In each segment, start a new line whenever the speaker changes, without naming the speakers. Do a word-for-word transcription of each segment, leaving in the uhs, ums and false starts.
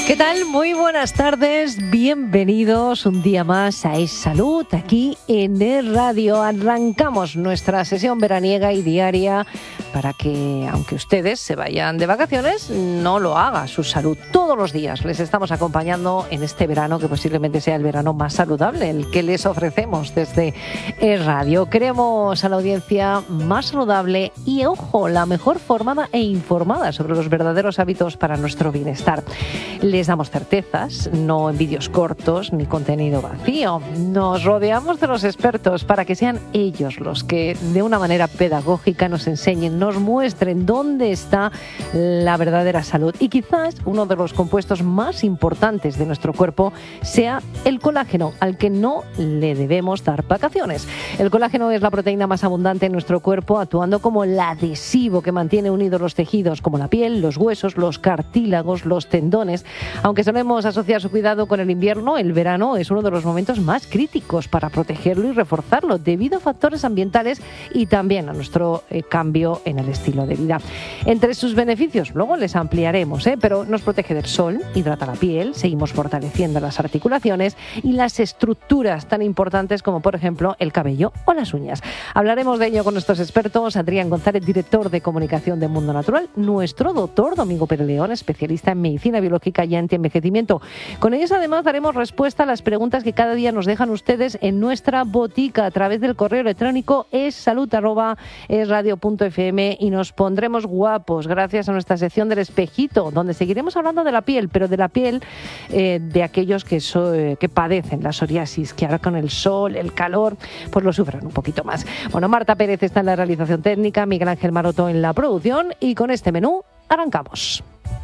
¿Qué tal? Muy buenas tardes, bienvenidos un día más a Es Salud, aquí en Es Radio. Arrancamos nuestra sesión veraniega y diaria para que, aunque ustedes se vayan de vacaciones, no lo haga su salud. Todos los días les estamos acompañando en este verano, que posiblemente sea el verano más saludable, el que les ofrecemos desde Es Radio. Queremos a la audiencia más saludable y, ojo, la mejor formada e informada sobre los verdaderos hábitos para nuestro bienestar. Les damos certezas, no en vídeos cortos ni contenido vacío. Nos rodeamos de los expertos para que sean ellos los que de una manera pedagógica nos enseñen, nos muestren dónde está la verdadera salud. Y quizás uno de los compuestos más importantes de nuestro cuerpo sea el colágeno, al que no le debemos dar vacaciones. El colágeno es la proteína más abundante en nuestro cuerpo, actuando como el adhesivo que mantiene unidos los tejidos como la piel, los huesos, los cartílagos, los tendones. Aunque solemos asociar su cuidado con el invierno, el verano es uno de los momentos más críticos para protegerlo y reforzarlo debido a factores ambientales y también a nuestro eh, cambio en el estilo de vida. Entre sus beneficios, luego les ampliaremos, ¿eh? pero nos protege del sol, hidrata la piel, seguimos fortaleciendo las articulaciones y las estructuras tan importantes como, por ejemplo, el cabello o las uñas. Hablaremos de ello con nuestros expertos: Adrián González, director de comunicación de Mundo Natural, nuestro doctor Domingo Pérez León, especialista en medicina biológica y antienvejecimiento. Con ellos además daremos respuesta a las preguntas que cada día nos dejan ustedes en nuestra botica a través del correo electrónico essalud arroba esradio punto efe eme y nos pondremos guapos gracias a nuestra sección del espejito, donde seguiremos hablando de la piel, pero de la piel eh, de aquellos que, so, eh, que padecen la psoriasis, que ahora con el sol, el calor, pues lo sufran un poquito más. Bueno, Marta Pérez está en la realización técnica, Miguel Ángel Maroto en la producción, y con este menú arrancamos.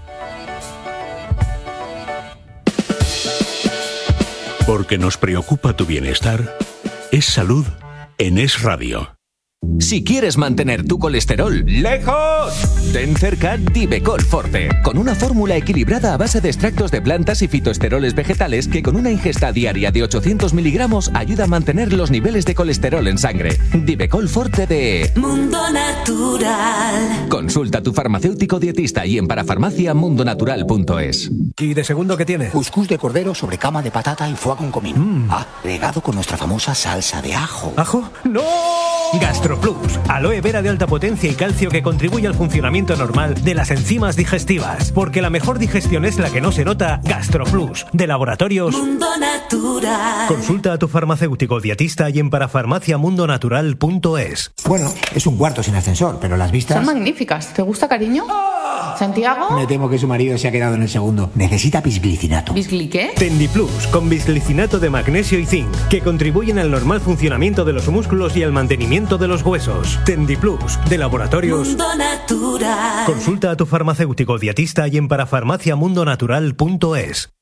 Porque nos preocupa tu bienestar, Es Salud en Es Radio.
Si quieres mantener tu colesterol lejos, ten cerca Divecol Forte, con una fórmula equilibrada a base de extractos de plantas y fitoesteroles vegetales que con una ingesta diaria de ochocientos miligramos ayuda a mantener los niveles de colesterol en sangre. Divecol Forte de
Mundo Natural.
Consulta a tu farmacéutico dietista y en parafarmacia mundo natural punto es.
¿Y de segundo qué tiene?
Cuscús de cordero sobre cama de patata y foie con comino. Mm. Ah, regado con nuestra famosa salsa de ajo.
¿Ajo? ¡No! GastroPlus, aloe vera de alta potencia y calcio que contribuye al funcionamiento normal de las enzimas digestivas. Porque la mejor digestión es la que no se nota. GastroPlus, de Laboratorios
Mundo Natural.
Consulta a tu farmacéutico dietista y en parafarmacia mundo natural punto es.
Bueno, es un cuarto sin ascensor, pero las vistas...
Son magníficas. ¿Te gusta, cariño? ¡Oh! ¿Santiago?
Me temo que su marido se ha quedado en el segundo. Necesita bisglicinato.
¿Bisgli qué?
Tendiplus, con bisglicinato de magnesio y zinc, que contribuyen al normal funcionamiento de los músculos y al mantenimiento de los huesos. Tendiplus, de Laboratorios
Mundo Natural.
Consulta a tu farmacéutico dietista y en parafarmacia mundo natural punto es.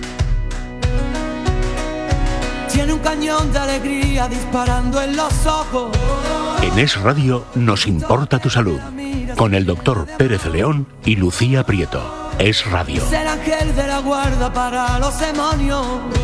Tiene un cañón de alegría disparando en los ojos.
En Es Radio nos importa tu salud, con el doctor Pérez León y Lucía Prieto. Es Radio.
Es el ángel de la guarda para los demonios.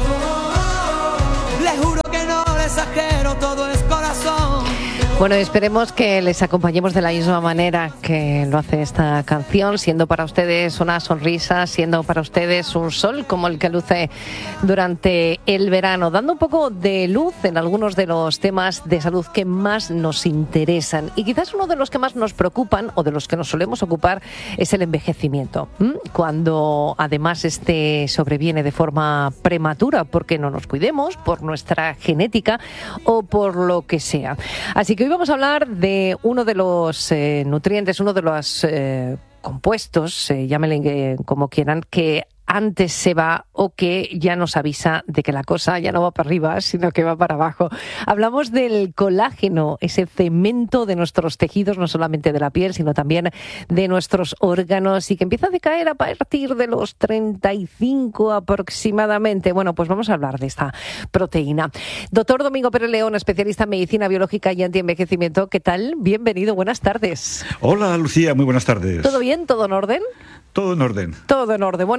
Le juro que no le exagero, todo es corazón.
Bueno, esperemos que les acompañemos de la misma manera que lo hace esta canción, siendo para ustedes una sonrisa, siendo para ustedes un sol como el que luce durante el verano, dando un poco de luz en algunos de los temas de salud que más nos interesan. Y quizás uno de los que más nos preocupan o de los que nos solemos ocupar es el envejecimiento. ¿Mm? Cuando además este sobreviene de forma prematura porque no nos cuidemos, por nuestra genética o por lo que sea. Así que hoy vamos a hablar de uno de los eh, nutrientes, uno de los eh, compuestos, eh, llámenle como quieran, que antes se va o que ya nos avisa de que la cosa ya no va para arriba, sino que va para abajo. Hablamos del colágeno, ese cemento de nuestros tejidos, no solamente de la piel, sino también de nuestros órganos y que empieza a decaer a partir de los treinta y cinco aproximadamente. Bueno, pues vamos a hablar de esta proteína. Doctor Domingo Pérez León, especialista en medicina biológica y antienvejecimiento, ¿qué tal? Bienvenido, buenas tardes.
Hola, Lucía, muy buenas tardes.
¿Todo bien? ¿Todo en orden?
Todo en orden.
Todo en orden. Bueno, lo que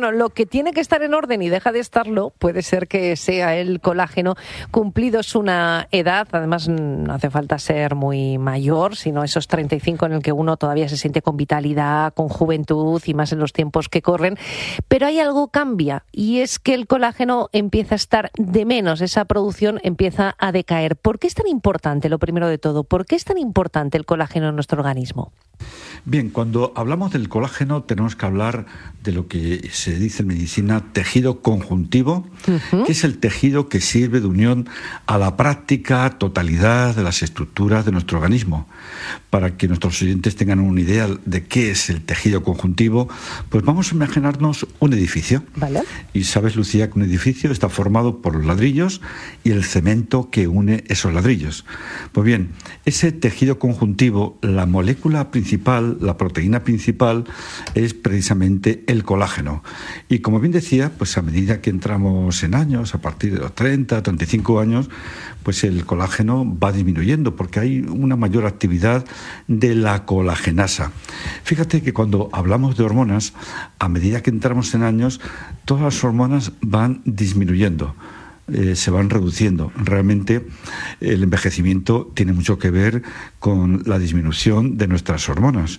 que tiene que estar en orden y deja de estarlo, puede ser que sea el colágeno. Cumplidos una edad, además no hace falta ser muy mayor, sino esos treinta y cinco en el que uno todavía se siente con vitalidad, con juventud y más en los tiempos que corren. Pero hay algo cambia y es que el colágeno empieza a estar de menos, esa producción empieza a decaer. ¿Por qué es tan importante, lo primero de todo, por qué es tan importante el colágeno en nuestro organismo?
Bien, cuando hablamos del colágeno tenemos que hablar de lo que se dice en medicina tejido conjuntivo, uh-huh. que es el tejido que sirve de unión a la práctica totalidad de las estructuras de nuestro organismo. Para que nuestros oyentes tengan una idea de qué es el tejido conjuntivo, pues vamos a imaginarnos un edificio.
Vale.
Y sabes, Lucía, que un edificio está formado por los ladrillos y el cemento que une esos ladrillos. Pues bien, ese tejido conjuntivo, la molécula principal, la proteína principal, es precisamente el colágeno. Y como bien decía, pues a medida que entramos en años, a partir de los treinta, treinta y cinco años, pues el colágeno va disminuyendo porque hay una mayor actividad de la colagenasa. Fíjate que cuando hablamos de hormonas, a medida que entramos en años, todas las hormonas van disminuyendo. Eh, se van reduciendo. Realmente el envejecimiento tiene mucho que ver con la disminución de nuestras hormonas.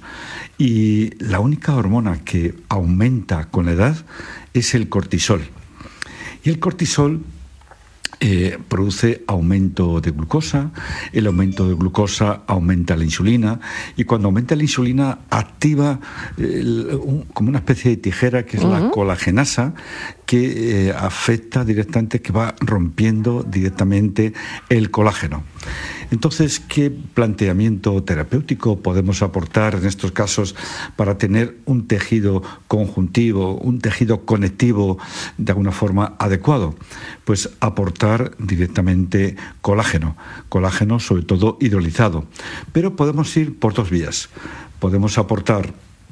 Y la única hormona que aumenta con la edad es el cortisol. Y el cortisol Eh, produce aumento de glucosa, el aumento de glucosa aumenta la insulina y cuando aumenta la insulina activa eh, un, como una especie de tijera que es uh-huh. la colagenasa que eh, afecta directamente, que va rompiendo directamente el colágeno. Entonces, ¿qué planteamiento terapéutico podemos aportar en estos casos para tener un tejido conjuntivo, un tejido conectivo de alguna forma adecuado? Pues aportar directamente colágeno, colágeno sobre todo hidrolizado. Pero podemos ir por dos vías. Podemos aportar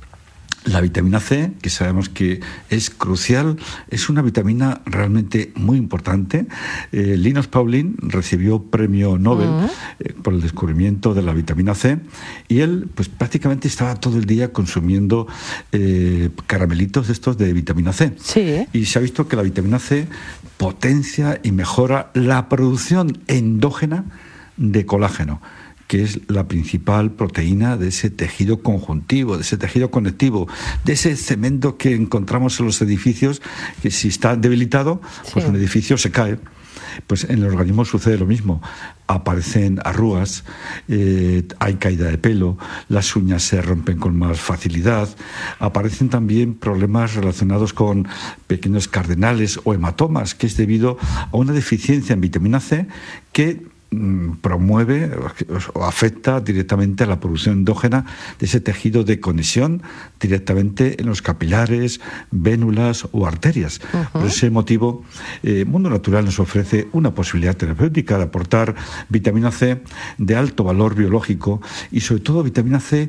la vitamina C, que sabemos que es crucial, es una vitamina realmente muy importante. Eh, Linus Pauling recibió premio Nobel uh-huh. eh, por el descubrimiento de la vitamina C y él pues prácticamente estaba todo el día consumiendo eh, caramelitos de estos de vitamina C.
Sí.
Y se ha visto que la vitamina C potencia y mejora la producción endógena de colágeno, que es la principal proteína de ese tejido conjuntivo, de ese tejido conectivo, de ese cemento que encontramos en los edificios, que si está debilitado, pues sí. un edificio se cae. Pues en el organismo sucede lo mismo. Aparecen arrugas, eh, hay caída de pelo, las uñas se rompen con más facilidad, aparecen también problemas relacionados con pequeños cardenales o hematomas, que es debido a una deficiencia en vitamina C que promueve o afecta directamente a la producción endógena de ese tejido de conexión directamente en los capilares, vénulas o arterias. Uh-huh. Por ese motivo, eh, Mundo Natural nos ofrece una posibilidad terapéutica de aportar vitamina C de alto valor biológico y sobre todo vitamina C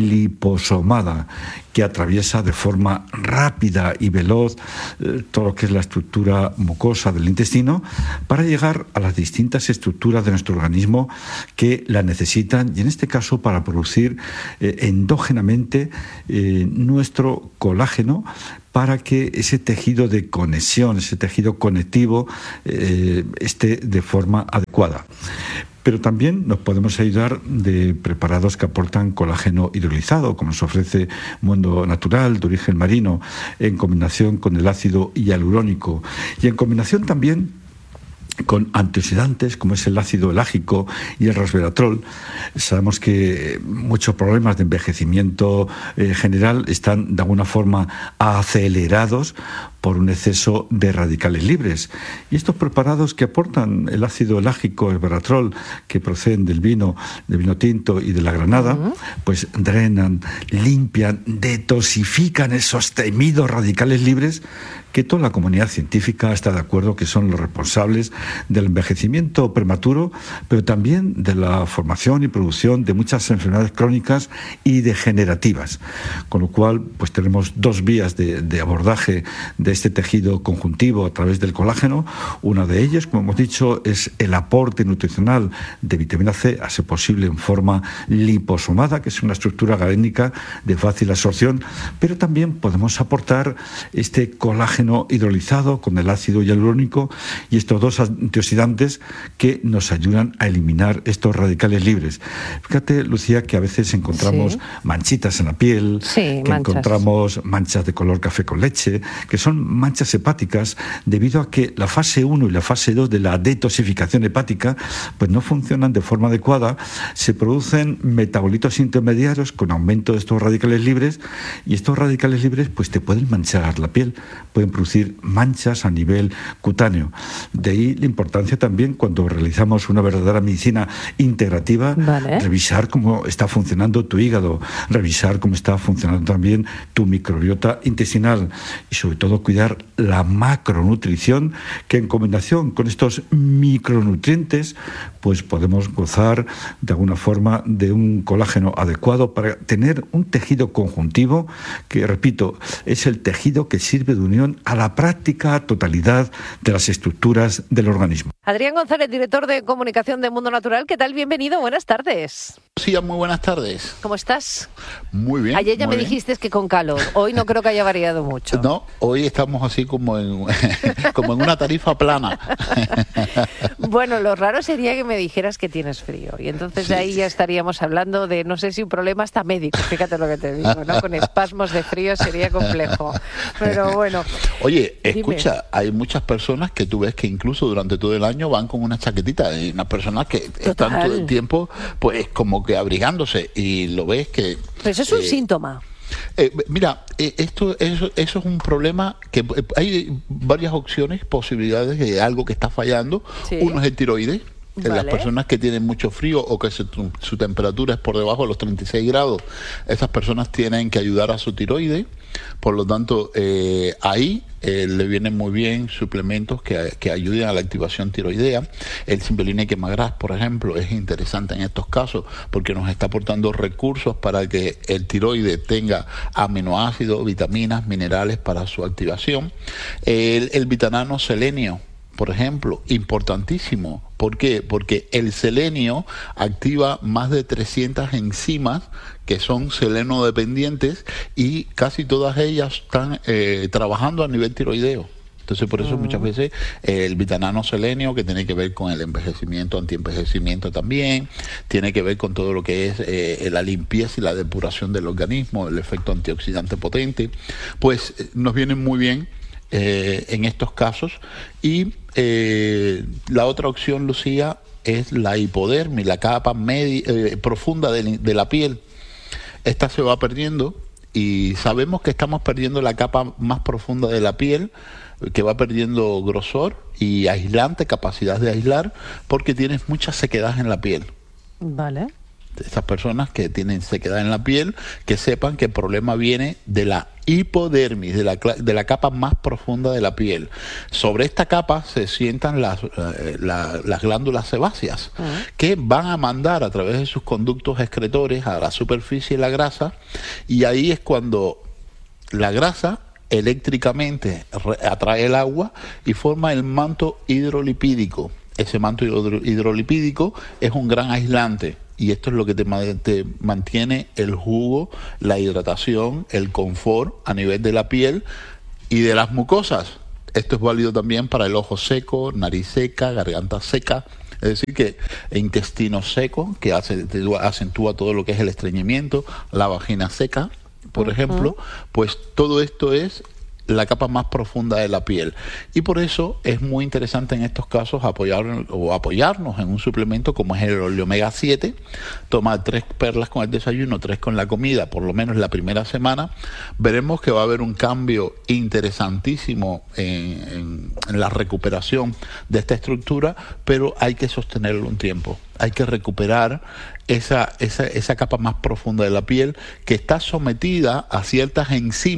liposomada, que atraviesa de forma rápida y veloz eh, todo lo que es la estructura mucosa del intestino para llegar a las distintas estructuras de nuestro organismo que la necesitan y en este caso para producir eh, endógenamente eh, nuestro colágeno para que ese tejido de conexión, ese tejido conectivo eh, esté de forma adecuada. Pero también nos podemos ayudar de preparados que aportan colágeno hidrolizado, como nos ofrece Mundo Natural, de origen marino, en combinación con el ácido hialurónico y en combinación también con antioxidantes como es el ácido elágico y el resveratrol. Sabemos que muchos problemas de envejecimiento eh, general están de alguna forma acelerados por un exceso de radicales libres. Y estos preparados que aportan el ácido elágico, el resveratrol, que proceden del vino, del vino tinto y de la granada, uh-huh. pues drenan, limpian, detoxifican esos temidos radicales libres que toda la comunidad científica está de acuerdo que son los responsables del envejecimiento prematuro, pero también de la formación y producción de muchas enfermedades crónicas y degenerativas. Con lo cual, pues tenemos dos vías de, de abordaje de este tejido conjuntivo a través del colágeno. Una de ellas, como hemos dicho, es el aporte nutricional de vitamina C, a ser posible en forma liposomada, que es una estructura galénica de fácil absorción, pero también podemos aportar este colágeno hidrolizado con el ácido hialurónico y estos dos antioxidantes que nos ayudan a eliminar estos radicales libres. Fíjate, Lucía, que a veces encontramos sí. manchitas en la piel,
sí,
que
manchas.
encontramos manchas de color café con leche, que son manchas hepáticas debido a que la fase uno y la fase dos de la detoxificación hepática pues no funcionan de forma adecuada, se producen metabolitos intermediarios con aumento de estos radicales libres y estos radicales libres pues te pueden manchar la piel, pueden producir manchas a nivel cutáneo. De ahí la importancia también cuando realizamos una verdadera medicina integrativa, vale. revisar cómo está funcionando tu hígado, revisar cómo está funcionando también tu microbiota intestinal y sobre todo cuidar la macronutrición, que en combinación con estos micronutrientes pues podemos gozar de alguna forma de un colágeno adecuado para tener un tejido conjuntivo que, repito, es el tejido que sirve de unión a la práctica totalidad de las estructuras del organismo.
Adrián González, director de comunicación de Mundo Natural, ¿qué tal? Bienvenido, buenas tardes.
Sí, muy buenas tardes.
¿Cómo estás?
Muy bien.
Ayer ya
me
bien. dijiste que con calor, hoy no creo que haya variado mucho.
No, hoy estamos así como en, como en una tarifa plana.
Bueno, lo raro sería que me dijeras que tienes frío y entonces
sí.
ahí ya estaríamos hablando de, no sé si un problema hasta médico, fíjate lo que te digo, ¿no? Con espasmos de frío sería complejo, pero bueno.
Oye,
dime.
Escucha, hay muchas personas que tú ves que incluso durante todo el año van con una chaquetita, hay unas personas que Total. están todo el tiempo pues como que abrigándose y lo ves que...
Pero eso es un
eh,
síntoma.
Eh, mira, eh, esto eso, eso es un problema que eh, hay varias opciones, posibilidades de algo que está fallando. Sí. Uno es el tiroides. Vale. Las personas que tienen mucho frío o que su, su temperatura es por debajo de los treinta y seis grados, esas personas tienen que ayudar a su tiroides. Por lo tanto, eh, ahí eh, le vienen muy bien suplementos que, que ayuden a la activación tiroidea. El Cimbelline Quemagras, por ejemplo, es interesante en estos casos porque nos está aportando recursos para que el tiroide tenga aminoácidos, vitaminas, minerales para su activación. El, el vitanano selenio, por ejemplo, importantísimo. ¿Por qué? Porque el selenio activa más de trescientas enzimas que son seleno dependientes y casi todas ellas están eh, trabajando a nivel tiroideo. Entonces, por eso uh-huh. muchas veces eh, el vitanano selenio, que tiene que ver con el envejecimiento, antienvejecimiento también, tiene que ver con todo lo que es eh, la limpieza y la depuración del organismo, el efecto antioxidante potente, pues eh, nos vienen muy bien Eh, en estos casos. Y eh, la otra opción, Lucía, es la hipodermis, la capa media, eh, profunda de, de la piel. Esta se va perdiendo y sabemos que estamos perdiendo la capa más profunda de la piel, que va perdiendo grosor y aislante, capacidad de aislar, porque tienes mucha sequedad en la piel.
Vale.
Estas personas que tienen sequedad en la piel, que sepan que el problema viene de la hipodermis, de la, de la capa más profunda de la piel. Sobre esta capa se sientan las, eh, la, las glándulas sebáceas, uh-huh. que van a mandar a través de sus conductos excretores a la superficie la grasa, y ahí es cuando la grasa eléctricamente atrae el agua y forma el manto hidrolipídico. Ese manto hidrolipídico es un gran aislante. Y esto es lo que te, te mantiene el jugo, la hidratación, el confort a nivel de la piel y de las mucosas. Esto es válido también para el ojo seco, nariz seca, garganta seca. Es decir, que intestino seco, que hace, acentúa todo lo que es el estreñimiento, la vagina seca, por uh-huh. ejemplo, pues todo esto es la capa más profunda de la piel. Y por eso es muy interesante en estos casos apoyar o apoyarnos en un suplemento como es el omega siete, tomar tres perlas con el desayuno, tres con la comida, por lo menos la primera semana. Veremos que va a haber un cambio interesantísimo en, en, en la recuperación de esta estructura, pero hay que sostenerlo un tiempo. Hay que recuperar esa, esa, esa capa más profunda de la piel que está sometida a ciertas enzimas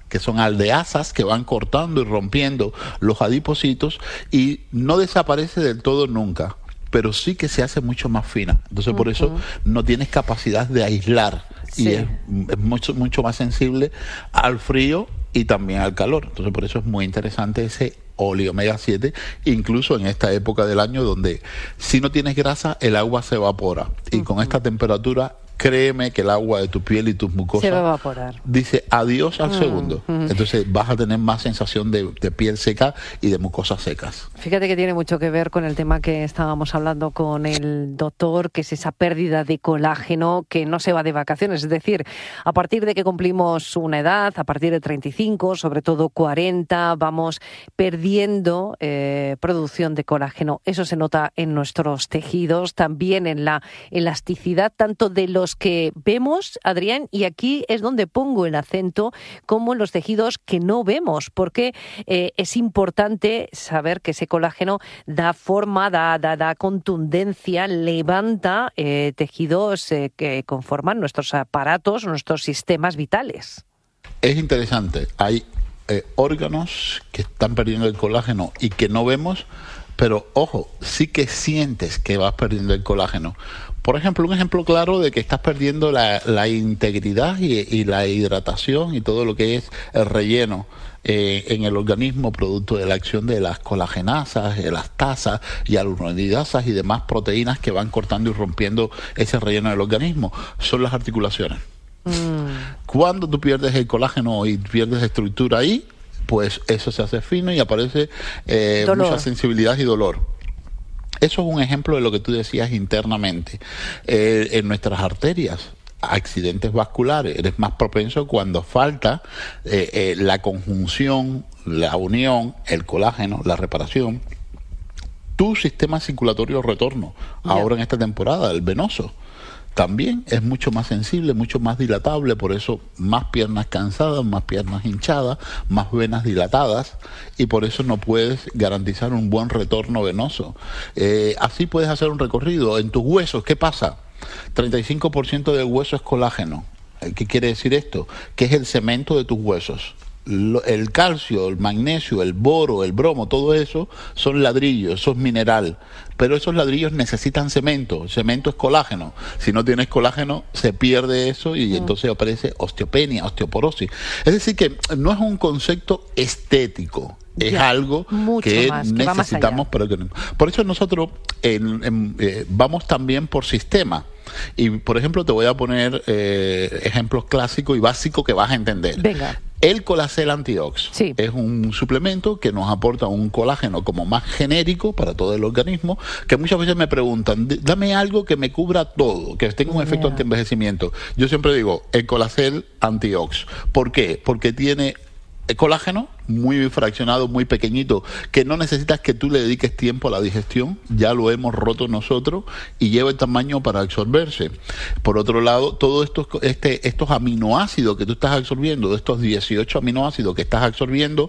que son aldeasas que van cortando y rompiendo los adipocitos y no desaparece del todo nunca, pero sí que se hace mucho más fina. Entonces uh-huh. por eso no tienes capacidad de aislar sí. y es, es mucho, mucho más sensible al frío y también al calor. Entonces por eso es muy interesante ese óleo omega siete, incluso en esta época del año donde si no tienes grasa el agua se evapora y uh-huh. con esta temperatura créeme que el agua de tu piel y tus mucosas
se va a evaporar.
Dice adiós al mm, segundo. Mm. Entonces vas a tener más sensación de, de piel seca y de mucosas secas.
Fíjate que tiene mucho que ver con el tema que estábamos hablando con el doctor, que es esa pérdida de colágeno que no se va de vacaciones. Es decir, a partir de que cumplimos una edad, a partir de treinta y cinco, sobre todo cuarenta, vamos perdiendo eh, producción de colágeno. Eso se nota en nuestros tejidos, también en la elasticidad, tanto de los que vemos, Adrián, y aquí es donde pongo el acento, como en los tejidos que no vemos, porque eh, es importante saber que ese colágeno da forma, da, da, da contundencia, levanta eh, tejidos eh, que conforman nuestros aparatos, nuestros sistemas vitales.
Es interesante, hay eh, órganos que están perdiendo el colágeno y que no vemos, pero ojo, sí que sientes que vas perdiendo el colágeno. Por ejemplo, un ejemplo claro de que estás perdiendo la, la integridad y, y la hidratación y todo lo que es el relleno eh, en el organismo producto de la acción de las colagenasas, elastasas y aluronidasas y demás proteínas que van cortando y rompiendo ese relleno del organismo. Son las articulaciones. Mm. Cuando tú pierdes el colágeno y pierdes estructura ahí, pues eso se hace fino y aparece eh, mucha sensibilidad y dolor. Eso es un ejemplo de lo que tú decías internamente. Eh, en nuestras arterias, accidentes vasculares, eres más propenso cuando falta eh, eh, la conjunción, la unión, el colágeno, la reparación. Tu sistema circulatorio retorno, yeah. ahora en esta temporada, el venoso, también es mucho más sensible, mucho más dilatable, por eso más piernas cansadas, más piernas hinchadas, más venas dilatadas, y por eso no puedes garantizar un buen retorno venoso. Eh, así puedes hacer un recorrido. En tus huesos, ¿qué pasa? treinta y cinco por ciento del hueso es colágeno. ¿Qué quiere decir esto? Que es el cemento de tus huesos. El calcio, el magnesio, el boro, el bromo, todo eso son ladrillos, eso es mineral. Pero esos ladrillos necesitan cemento. El cemento es colágeno. Si no tienes colágeno, se pierde eso y mm. entonces aparece osteopenia, osteoporosis. Es decir, que no es un concepto estético. Es ya, algo que más, necesitamos. Que para que, por eso nosotros en, en, eh, vamos también por sistema. Y, por ejemplo, te voy a poner eh, ejemplos clásicos y básicos que vas a entender.
Venga.
El Colacel Antiox
sí.
es un suplemento que nos aporta un colágeno como más genérico para todo el organismo, que muchas veces me preguntan, dame algo que me cubra todo, que tenga un yeah. efecto antienvejecimiento. Yo siempre digo, el Colacel Antiox. ¿Por qué? Porque tiene colágeno muy fraccionado, muy pequeñito, que no necesitas que tú le dediques tiempo a la digestión, ya lo hemos roto nosotros y lleva el tamaño para absorberse. Por otro lado, todos estos, este, estos aminoácidos que tú estás absorbiendo, de estos dieciocho aminoácidos que estás absorbiendo,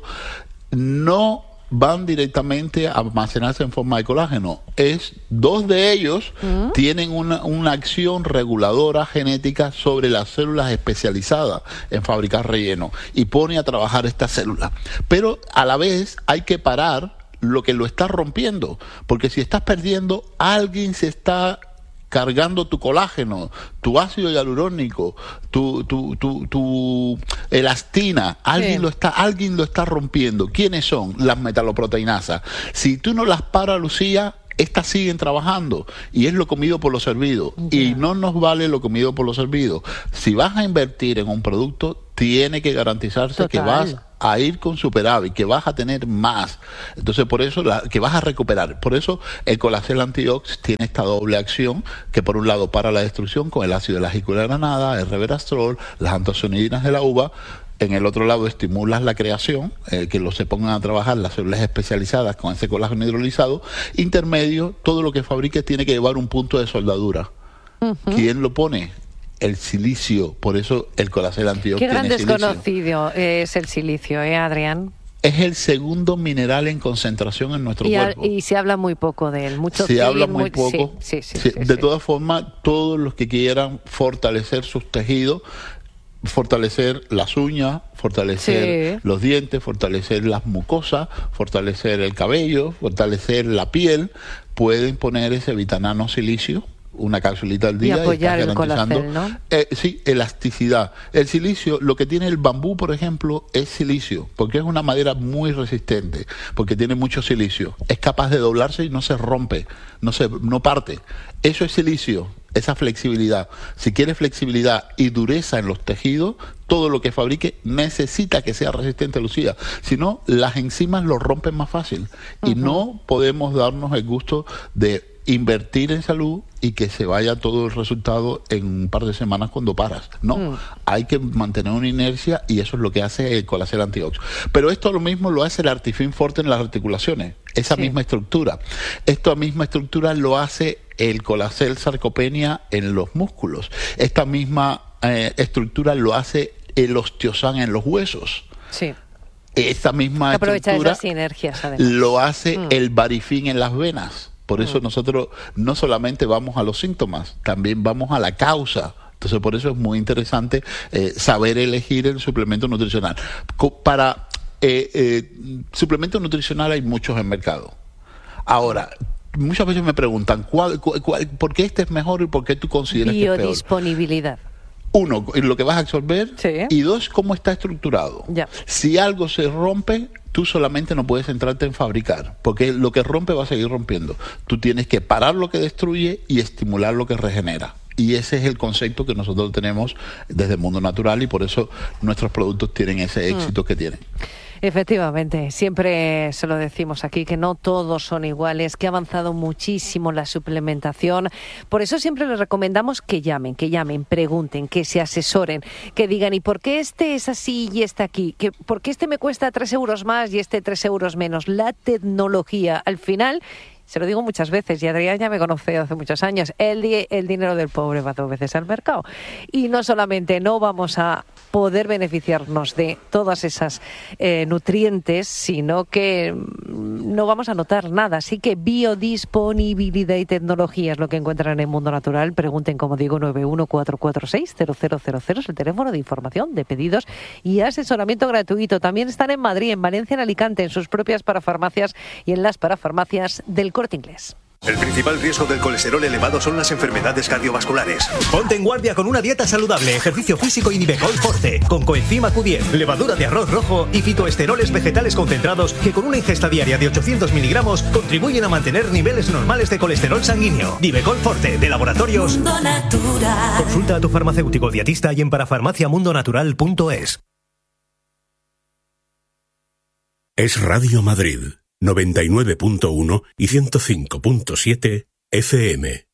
no van directamente a almacenarse en forma de colágeno. Es dos de ellos ¿Mm? tienen una, una acción reguladora genética sobre las células especializadas en fabricar relleno y pone a trabajar estas células. Pero a la vez hay que parar lo que lo está rompiendo, porque si estás perdiendo, alguien se está cargando tu colágeno, tu ácido hialurónico, tu, tu, tu, tu elastina, alguien sí. lo está, alguien lo está rompiendo. ¿Quiénes son? Las metaloproteinasas. Si tú no las paras, Lucía, estas siguen trabajando y es lo comido por lo servido. Yeah. Y no nos vale lo comido por lo servido. Si vas a invertir en un producto, tiene que garantizarse Total. que vas a ir con superávit, que vas a tener más. Entonces, por eso, la, que vas a recuperar. Por eso, el Colacel Antiox tiene esta doble acción, que por un lado para la destrucción con el ácido de la granada, el resveratrol, las antocianidinas de la uva. En el otro lado estimulas la creación, eh, que lo se pongan a trabajar las células especializadas con ese colágeno hidrolizado. Intermedio, todo lo que fabriques tiene que llevar un punto de soldadura. Uh-huh. ¿Quién lo pone? El silicio. Por eso el Colacel Antiox tiene silicio. Qué gran desconocido
es el silicio, ¿eh, Adrián?
Es el segundo mineral en concentración en nuestro
y
cuerpo.
A, y se habla muy poco de él. Mucho
se
sí,
habla muy,
muy
poco.
Sí, sí, sí,
sí,
sí,
de
sí.
todas formas, todos los que quieran fortalecer sus tejidos, fortalecer las uñas, fortalecer
Sí.
los dientes, fortalecer las mucosas, fortalecer el cabello, fortalecer la piel. Pueden poner ese Vitanano Silicio, una capsulita al día,
Y apoyar
está
el
garantizando,
colacel, ¿no?
eh, sí, elasticidad. El silicio, lo que tiene el bambú, por ejemplo, es silicio, porque es una madera muy resistente, porque tiene mucho silicio. Es capaz de doblarse y no se rompe, no se, no parte. Eso es silicio, esa flexibilidad. Si quieres flexibilidad y dureza en los tejidos, todo lo que fabrique necesita que sea resistente, Lucía. Si no, las enzimas lo rompen más fácil. Y
Ujú.
no podemos darnos el gusto de invertir en salud y que se vaya todo el resultado en un par de semanas cuando paras. No,
Mm.
hay que mantener una inercia y eso es lo que hace el colacel antiox. Pero esto lo mismo lo hace el Artifin Forte en las articulaciones, esa
Sí.
misma estructura. Esta misma estructura lo hace el colacel sarcopenia en los músculos. Esta misma eh, estructura lo hace el osteosan en los huesos.
Sí.
Esta misma
Aprovecha
estructura
esas sinergias, además.
lo hace
Mm.
el Barifin en las venas. Por eso
Mm.
nosotros no solamente vamos a los síntomas, también vamos a la causa. Entonces por eso es muy interesante eh, saber elegir el suplemento nutricional. Co- Para eh, eh, suplemento nutricional hay muchos en mercado. Ahora, muchas veces me preguntan, ¿cuál, cuál- cuál- ¿por qué este es mejor y por qué tú consideras que es peor?
Biodisponibilidad.
Uno, lo que vas a absorber.
Sí.
Y dos, cómo está estructurado.
Ya.
Si algo se rompe, tú solamente no puedes centrarte en fabricar, porque lo que rompe va a seguir rompiendo. Tú tienes que parar lo que destruye y estimular lo que regenera. Y ese es el concepto que nosotros tenemos desde el Mundo Natural y por eso nuestros productos tienen ese éxito que tienen.
Efectivamente, siempre se lo decimos aquí, que no todos son iguales, que ha avanzado muchísimo la suplementación. Por eso siempre les recomendamos que llamen, que llamen, pregunten, que se asesoren, que digan, ¿y por qué este es así y este aquí? ¿Que, ¿Por qué este me cuesta tres euros más y este tres euros menos? La tecnología, al final... Se lo digo muchas veces, y Adrián ya me conoce hace muchos años, el, di- el dinero del pobre va dos veces al mercado. Y no solamente no vamos a poder beneficiarnos de todas esas eh, nutrientes, sino que mm, no vamos a notar nada. Así que biodisponibilidad y tecnología es lo que encuentran en el Mundo Natural. Pregunten, como digo, nueve uno cuatro cuatro seis cero cero cero cero es el teléfono de información, de pedidos y asesoramiento gratuito. También están en Madrid, en Valencia, en Alicante, en sus propias parafarmacias y en las parafarmacias del Corte Inglés.
El principal riesgo del colesterol elevado son las enfermedades cardiovasculares.
Ponte en guardia con una dieta saludable, ejercicio físico y Nivecol Forte, con coenzima Q diez, levadura de arroz rojo y fitoesteroles vegetales concentrados que con una ingesta diaria de ochocientos miligramos contribuyen a mantener niveles normales de colesterol sanguíneo. Nivecol Forte, de Laboratorios
Mundo Natural.
Consulta a tu farmacéutico dietista y en parafarmaciamundonatural punto es.
Es Radio Madrid, noventa y nueve punto uno y ciento cinco punto siete F M.